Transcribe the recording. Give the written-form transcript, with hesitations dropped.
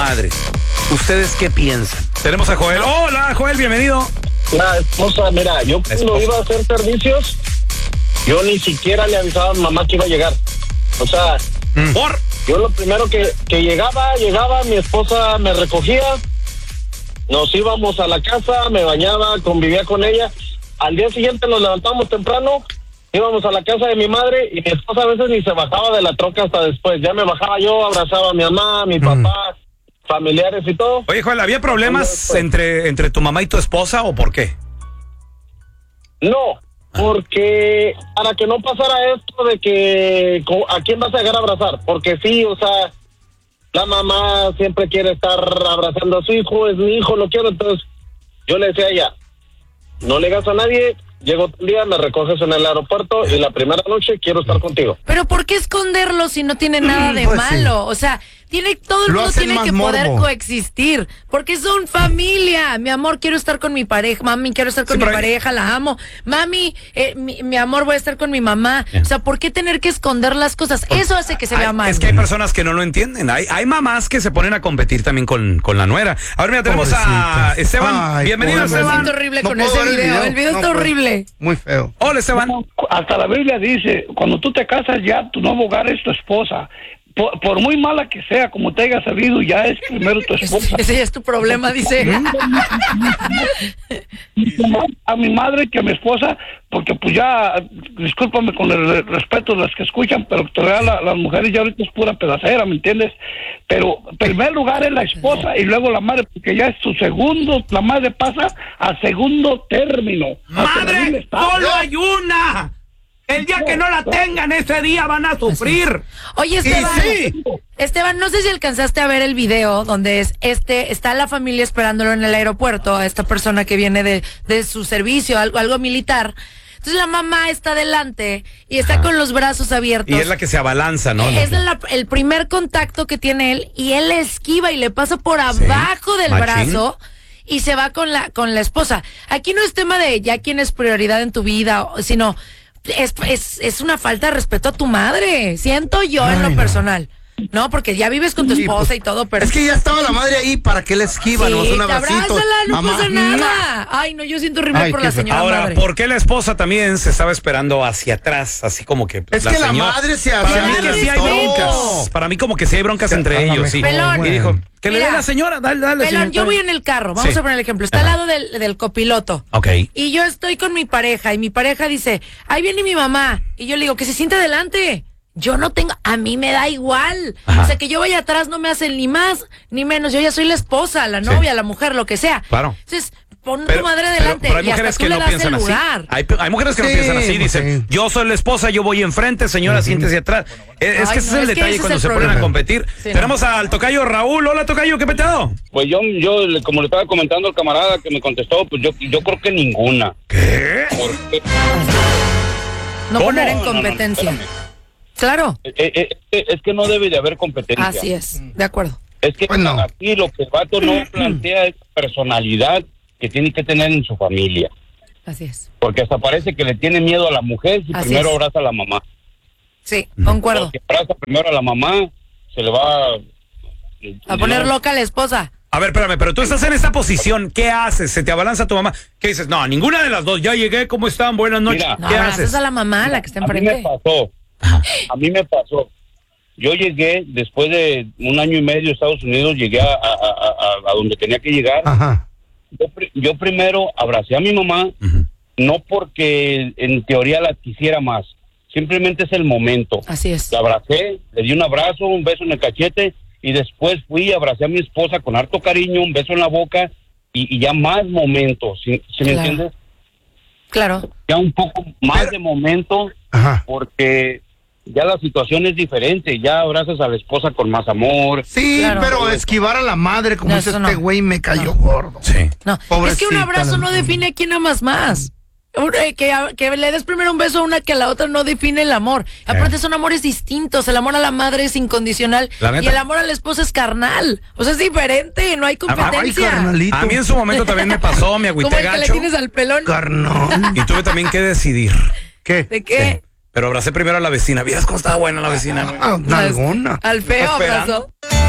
madre. ¿Ustedes qué piensan? Tenemos a Joel. Hola, Joel, bienvenido. La esposa, mira, yo cuando iba a hacer servicios, yo ni siquiera le avisaba a mi mamá que iba a llegar. O sea, yo lo primero que llegaba, mi esposa me recogía, nos íbamos a la casa, me bañaba, convivía con ella. Al día siguiente nos levantamos temprano, íbamos a la casa de mi madre y mi esposa a veces ni se bajaba de la troca hasta después. Ya me bajaba yo, abrazaba a mi mamá, a mi papá, familiares y todo. Oye, Joel, ¿había problemas entre tu mamá y tu esposa o por qué? No, porque para que no pasara esto de que a quién vas a llegar a abrazar, porque sí, o sea, la mamá siempre quiere estar abrazando a su hijo, es mi hijo, lo quiero, entonces yo le decía a ella, no le hagas a nadie, llego un día, me recoges en el aeropuerto y la primera noche quiero estar contigo. Pero ¿por qué esconderlo si no tiene nada de malo? Sí. O sea, todo el mundo tiene que poder coexistir, porque son familia. Mi amor, quiero estar con mi pareja. Mami, quiero estar con mi pareja, la amo. Mami, mi amor, voy a estar con mi mamá. O sea, ¿por qué tener que esconder las cosas? Eso hace que se vea mal. Es que hay personas que no lo entienden. Hay mamás que se ponen a competir también con la nuera. Ahora mira, tenemos a Esteban. Bienvenido, Esteban. Me siento horrible con ese video. El video está horrible. Muy feo. Hola, Esteban. Hasta la Biblia dice, cuando tú te casas ya, tu nuevo hogar es tu esposa. Por muy mala que sea, como te haya sabido, ya es primero tu esposa. Ese ya es tu problema, dice. A mi madre que a mi esposa, porque pues ya, discúlpame con el respeto de las que escuchan, pero todavía las mujeres ya ahorita es pura pedacera, ¿me entiendes? Pero en primer lugar es la esposa y luego la madre, porque ya es su segundo, la madre pasa a segundo término. ¡Madre, solo hay una! El día que no la tengan, ese día van a sufrir. Oye, Esteban, no sé si alcanzaste a ver el video donde está la familia esperándolo en el aeropuerto, a esta persona que viene de su servicio, algo militar. Entonces la mamá está adelante y está con los brazos abiertos. Y es la que se abalanza, ¿no? Es el primer contacto que tiene él y él le esquiva y le pasa por abajo del brazo. Y se va con la esposa. Aquí no es tema de ya quién es prioridad en tu vida, sino es una falta de respeto a tu madre, siento yo en lo personal. No, porque ya vives con tu esposa y todo, pero... Es que ya estaba la madre ahí, ¿para qué la esquiva? Sí, un abracito. abrázala, no pasa nada. Ay, no, yo siento horrible por la señora ahora, madre. ¿por qué la esposa también se estaba esperando hacia atrás? Así como que... Es que la madre se Para mí que sí hay broncas. Para mí como que sí hay broncas entre ellos, sí. Pelón. Y dijo, que le dé la señora, dale. Pelón, yo voy en el carro, vamos a poner el ejemplo. Está al lado del copiloto. Ok. Y yo estoy con mi pareja, y mi pareja dice, ahí viene mi mamá. Y yo le digo, que se siente adelante. Yo no tengo, a mí me da igual. Ajá. O sea, que yo vaya atrás no me hace ni más ni menos. Yo ya soy la esposa, la novia, la mujer, lo que sea. Claro. Entonces, pon tu madre adelante. Pero hay mujeres que no piensan así. Hay mujeres que no piensan así. Dicen, yo soy la esposa, yo voy enfrente, señora, siéntese atrás. Es que ese es el detalle cuando se ponen a competir. Sí, tenemos al tocayo Raúl. Hola, tocayo, ¿qué petado? Pues yo, como le estaba comentando al camarada que me contestó, pues yo creo que ninguna. ¿Qué? Porque... No poner en competencia. Claro. Es que no debe de haber competencia. Así es, de acuerdo. Es que aquí lo que el vato no plantea es personalidad que tiene que tener en su familia. Así es. Porque hasta parece que le tiene miedo a la mujer si primero abraza a la mamá. Sí, concuerdo. Si abraza primero a la mamá, se le va a poner loca a la esposa. A ver, espérame, pero tú estás en esta posición, ¿qué haces? ¿Se te abalanza tu mamá? ¿Qué dices? No, ninguna de las dos, ya llegué, ¿cómo están? Buenas noches. Mira, ¿Qué haces? A la mamá, la que está enfrente. A mí me pasó. Yo llegué, después de 1 año y medio de Estados Unidos, llegué a donde tenía que llegar. Ajá. Yo primero abracé a mi mamá, no porque en teoría la quisiera más, simplemente es el momento. Así es. La abracé, le di un abrazo, un beso en el cachete, y después fui y abracé a mi esposa con harto cariño, un beso en la boca, y ya más momentos, ¿sí me entiendes? Claro. Ya un poco más de momento, porque ya la situación es diferente, ya abrazas a la esposa con más amor. Sí, claro. Pero esquivar a la madre, como dice este güey, me cayó gordo. Sí. No, es que un abrazo no define a quién amas más. Que le des primero un beso a una que a la otra no define el amor. Aparte son amores distintos. El amor a la madre es incondicional y el amor a la esposa es carnal. O sea, es diferente, no hay competencia. A mí en su momento también me pasó, me agüité gacho. ¿Cómo es que le tienes al pelón? Carnal. Y tuve también que decidir. ¿Qué? ¿De qué? Pero abracé primero a la vecina. ¿Vieras cómo estaba buena la vecina? Alguna. Al feo abrazó.